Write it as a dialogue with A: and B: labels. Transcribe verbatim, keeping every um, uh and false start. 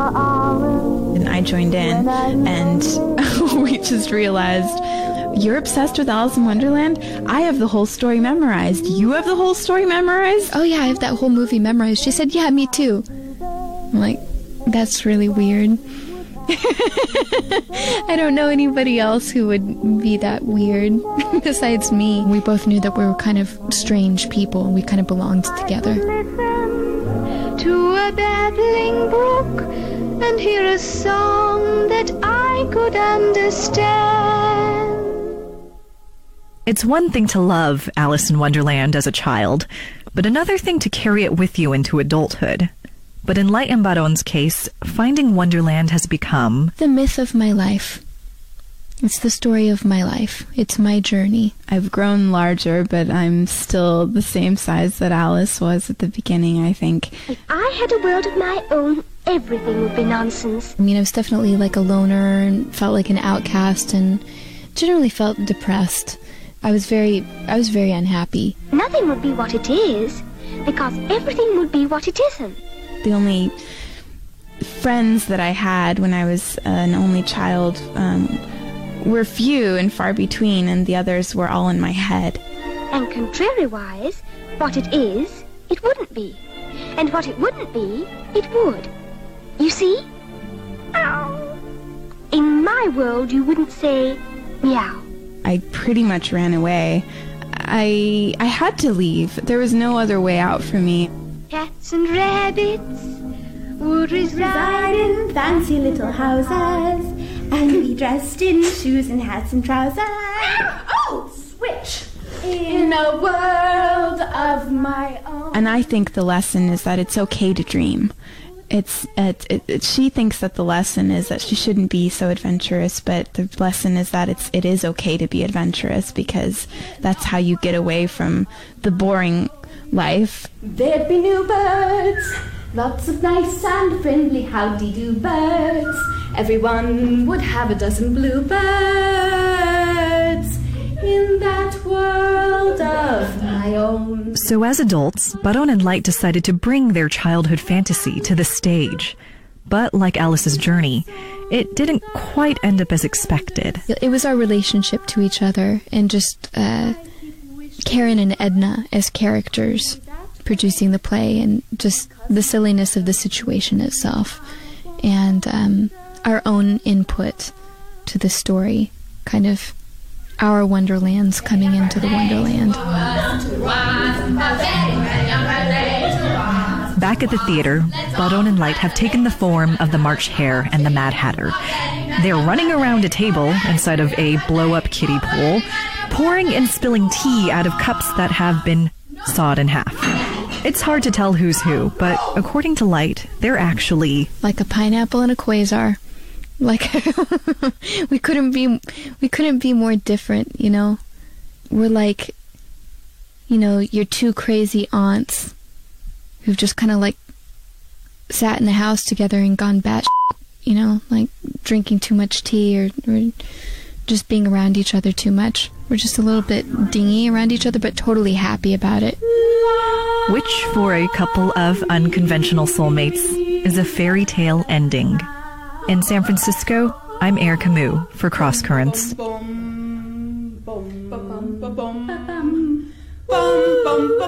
A: And I joined in, and we just realized, you're obsessed with Alice in Wonderland? I have the whole story memorized. You have the whole story memorized?
B: Oh yeah, I have that whole movie memorized. She said, yeah, me too. I'm like, that's really weird. I don't know anybody else who would be that weird besides me. We both knew that we were kind of strange people, and we kind of belonged together.
C: Listen to a babbling brook and hear a song that I could understand.
D: It's one thing to love Alice in Wonderland as a child, but another thing to carry it with you into adulthood. But in Light and Baron's case, finding Wonderland has become
B: the myth of my life. It's the story of my life. It's my journey.
A: I've grown larger, but I'm still the same size that Alice was at the beginning, I think.
C: If I had a world of my own, everything would be nonsense.
B: I mean, I was definitely like a loner and felt like an outcast and generally felt depressed. I was very, I was very unhappy.
C: Nothing would be what it is, because everything would be what it isn't.
A: The only friends that I had when I was an only child um, were few and far between, and the others were all in my head.
C: And contrariwise, what it is, it wouldn't be. And what it wouldn't be, it would. You see? Ow. In my world, you wouldn't say meow.
A: I pretty much ran away. I I had to leave. There was no other way out for me.
C: Cats and rabbits would reside in
E: fancy little houses, and be dressed in shoes and hats and trousers. Oh, switch! In a world of my own.
A: And I think the lesson is that it's okay to dream. It's it, it, it, she thinks that the lesson is that she shouldn't be so adventurous, but the lesson is that it's it is okay to be adventurous, because that's how you get away from the boring life.
E: There'd be new birds, lots of nice and friendly howdy-do birds. Everyone would have a dozen blue birds in that world of my own.
D: So as adults, Baron and Light decided to bring their childhood fantasy to the stage. But like Alice's journey, it didn't quite end up as expected.
B: It was our relationship to each other, and just uh, Karen and Edna as characters producing the play, and just the silliness of the situation itself, and um, our own input to the story, kind of our wonderlands coming into the wonderland.
D: Back at the theater, Baron and Light have taken the form of the March Hare and the Mad Hatter. They're running around a table inside of a blow-up kiddie pool, pouring and spilling tea out of cups that have been sawed in half. It's hard to tell who's who, but according to Light, they're actually
B: like a pineapple and a quasar. Like we couldn't be we couldn't be more different, you know. We're like, you know, your two crazy aunts who've just kind of like sat in the house together and gone batshit, you know, like drinking too much tea, or, or just being around each other too much. We're just a little bit dingy around each other, but totally happy about it.
D: Which, for a couple of unconventional soulmates, is a fairy tale ending. In San Francisco, I'm Erica Moo for Cross Currents.